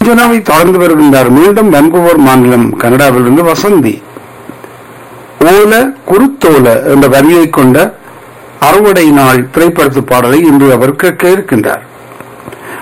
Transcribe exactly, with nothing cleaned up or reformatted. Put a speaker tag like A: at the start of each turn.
A: ரஞ்சனாவை தொடர்ந்து வருகின்றார். மீண்டும் வான்கூவர் மாநிலம் கனடாவிலிருந்து வசந்தி. ஓல குருத்தோல என்ற வரியை கொண்ட அறுவடை நாள் திரைப்படத்து பாடலை இன்று அவர் கேட்க இருக்கின்றார்.